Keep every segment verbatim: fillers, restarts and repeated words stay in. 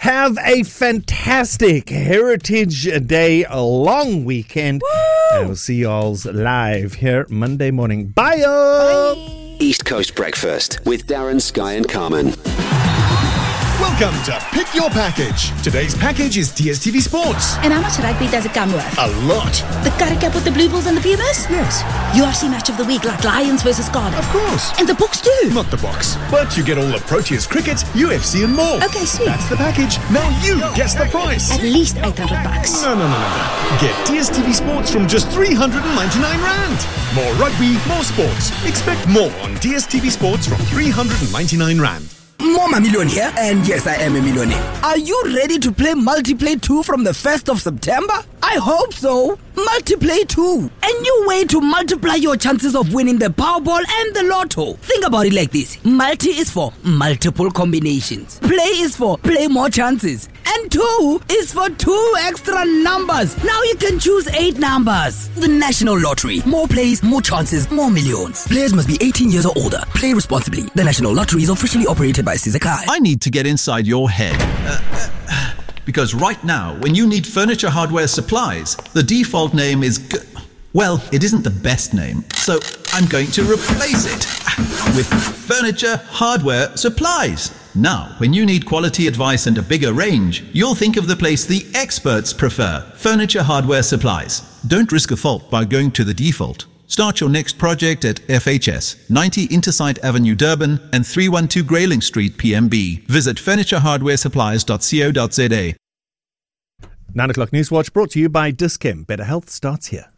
Have a fantastic Heritage Day long weekend. Woo! And we'll see y'all's live here Monday morning. Bye, y'all. Bye. East Coast Breakfast with Darren, Sky and Carmen. Welcome to Pick Your Package. Today's package is D S T V Sports. And how much rugby does it come with? A lot. The Currie Cup with the Blue Bulls and the Pumas? Yes. U F C match of the week like Lions versus Cardiff? Of course. And the books too? Not the box. But you get all the Proteas cricket, U F C and more. Okay, sweet. That's the package. Now you guess the price. At least eight hundred bucks. No, no, no, no, no. Get D S T V Sports from just three hundred ninety-nine rand. More rugby, more sports. Expect more on D S T V Sports from three hundred ninety-nine rand. Mama Million here, and yes, I am a millionaire. Are you ready to play Multiplay two from the first of September? I hope so. Multiplay two. A new way to multiply your chances of winning the Powerball and the Lotto. Think about it like this. Multi is for multiple combinations. Play is for play more chances. And two is for two extra numbers. Now you can choose eight numbers. The National Lottery. More plays, more chances, more millions. Players must be eighteen years or older. Play responsibly. The National Lottery is officially operated by Sizakai. I need to get inside your head. Uh, uh, because right now, when you need furniture hardware supplies, the default name is... G- well, it isn't the best name, so I'm going to replace it with Furniture Hardware Supplies. Now, when you need quality advice and a bigger range, you'll think of the place the experts prefer, Furniture Hardware Supplies. Don't risk a fault by going to the default. Start your next project at F H S, ninety Intersite Avenue, Durban, and three one two Grayling Street, P M B. Visit furniture hardware supplies dot co dot za. nine o'clock Newswatch brought to you by Dis-Chem. Better health starts here.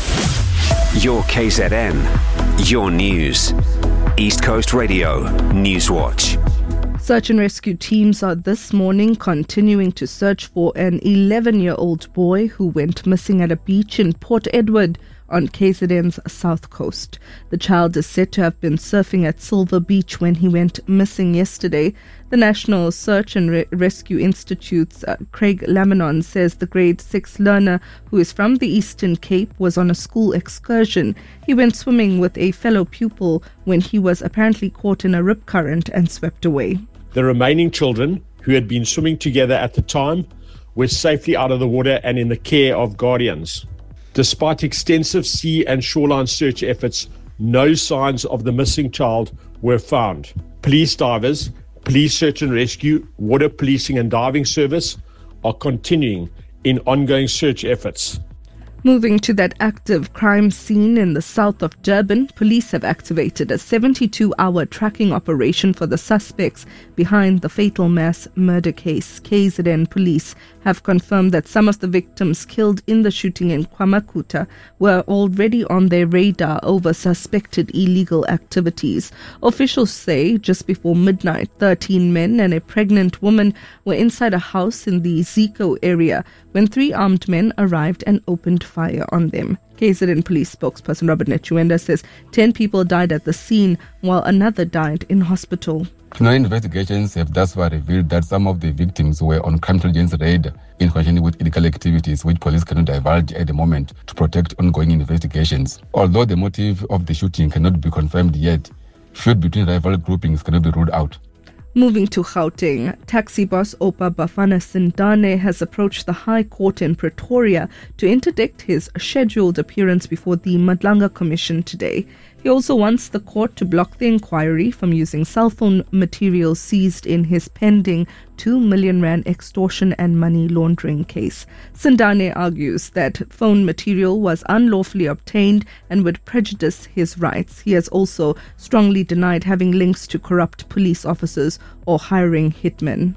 Your K Z N, your news. East Coast Radio, Newswatch. Search and rescue teams are this morning continuing to search for an eleven-year-old boy who went missing at a beach in Port Edward on K Z N's south coast. The child is said to have been surfing at Silver Beach when he went missing yesterday. The National Search and Re- Rescue Institute's uh, Craig Lamanon says the grade six learner, who is from the Eastern Cape, was on a school excursion. He went swimming with a fellow pupil when he was apparently caught in a rip current and swept away. The remaining children, who had been swimming together at the time, were safely out of the water and in the care of guardians. Despite extensive sea and shoreline search efforts, no signs of the missing child were found. Police divers, police search and rescue, water policing and diving service are continuing in ongoing search efforts. Moving to that active crime scene in the south of Durban, police have activated a seventy-two hour tracking operation for the suspects behind the fatal mass murder case. K Z N police have confirmed that some of the victims killed in the shooting in KwaMakuta were already on their radar over suspected illegal activities. Officials say just before midnight, thirteen men and a pregnant woman were inside a house in the Zico area when three armed men arrived and opened fire on them. K Z N police spokesperson Robert Nechuenda says ten people died at the scene while another died in hospital. Criminal investigations have thus far revealed that some of the victims were on crime intelligence raid in connection with illegal activities which police cannot divulge at the moment to protect ongoing investigations. Although the motive of the shooting cannot be confirmed yet, feud between rival groupings cannot be ruled out. Moving to Gauteng, taxi boss Opa Bafana Sindane has approached the High Court in Pretoria to interdict his scheduled appearance before the Madlanga Commission today. He also wants the court to block the inquiry from using cell phone material seized in his pending two million rand extortion and money laundering case. Sindane argues that phone material was unlawfully obtained and would prejudice his rights. He has also strongly denied having links to corrupt police officers or hiring hitmen.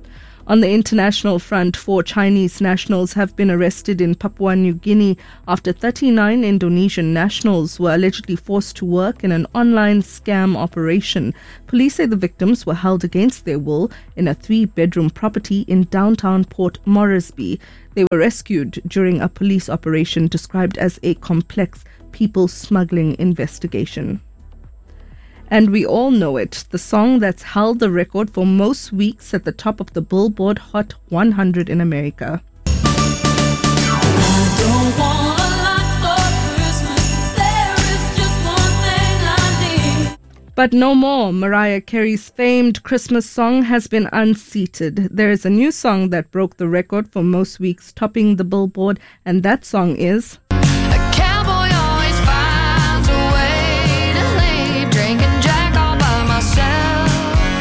On the international front, four Chinese nationals have been arrested in Papua New Guinea after thirty-nine Indonesian nationals were allegedly forced to work in an online scam operation. Police say the victims were held against their will in a three-bedroom property in downtown Port Moresby. They were rescued during a police operation described as a complex people smuggling investigation. And we all know it, the song that's held the record for most weeks at the top of the Billboard Hot one hundred in America. I don't want a lot for Christmas. There is just one thing I need. But no more. Mariah Carey's famed Christmas song has been unseated. There is a new song that broke the record for most weeks topping the Billboard, and that song is... A cowboy always finds a way to leave, drinking Jack all by myself.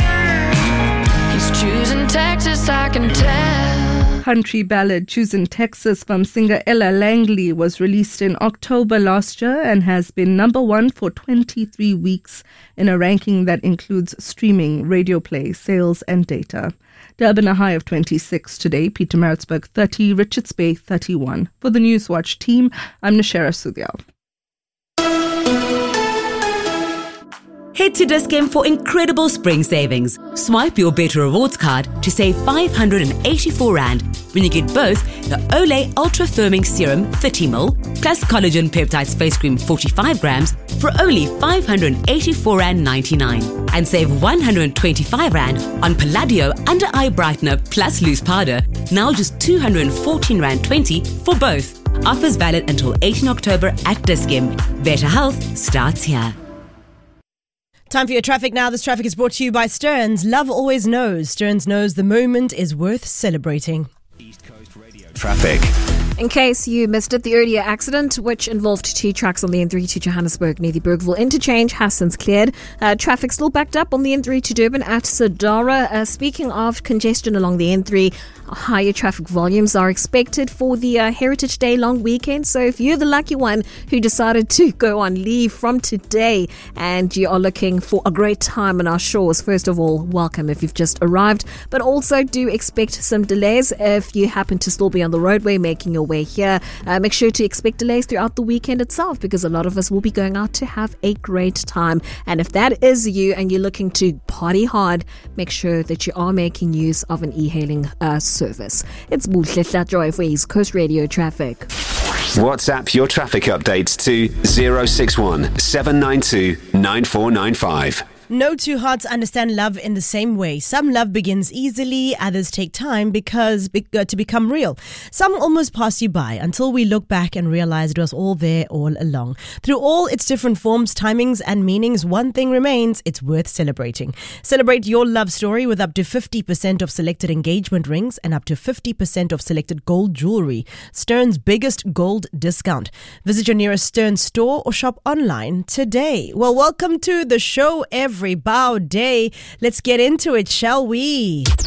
He's choosing Texas, I can tell. Country ballad Choosing Texas from singer Ella Langley was released in October last year and has been number one for twenty-three weeks in a ranking that includes streaming, radio play, sales and data. Durban a high of twenty-six today, Pietermaritzburg thirty, Richards Bay thirty-one. For the Newswatch team, I'm Nashara Sudhyal. Head to Dis-Chem for incredible spring savings. Swipe your Better Rewards card to save five hundred eighty-four rand when you get both the Olay Ultra Firming Serum thirty milliliters plus Collagen Peptide Face Cream forty-five grams for only five hundred eighty-four rand ninety-nine. And save one hundred twenty-five rand on Palladio Under Eye Brightener plus Loose Powder, now just two hundred fourteen rand twenty for both. Offers valid until eighteenth October at Dis-Chem. Better health starts here. Time for your traffic now. This traffic is brought to you by Stearns. Love always knows. Stearns knows the moment is worth celebrating. East Coast Radio Traffic. In case you missed it, the earlier accident, which involved two trucks on the N three to Johannesburg near the Bergville interchange, has since cleared. Uh, traffic still backed up on the N three to Durban at Sadara. Uh, speaking of congestion along the N three, higher traffic volumes are expected for the uh, Heritage Day long weekend. So if you're the lucky one who decided to go on leave from today and you are looking for a great time on our shores, first of all, welcome if you've just arrived. But also do expect some delays if you happen to still be on the roadway making your way here. Uh, make sure to expect delays throughout the weekend itself because a lot of us will be going out to have a great time. And if that is you and you're looking to party hard, make sure that you are making use of an e-hailing uh, service. It's Buhle Joy for East Coast Radio Traffic. WhatsApp your traffic updates to zero six one seven nine two nine four nine five. No two hearts understand love in the same way. Some love begins easily, others take time because uh, to become real. Some almost pass you by until we look back and realize it was all there all along. Through all its different forms, timings and meanings, one thing remains: it's worth celebrating. Celebrate your love story with up to fifty percent of selected engagement rings and up to fifty percent of selected gold jewelry. Stearns' biggest gold discount. Visit your nearest Stearns store or shop online today. Well, welcome to the show, every bow day. Let's get into it, shall we?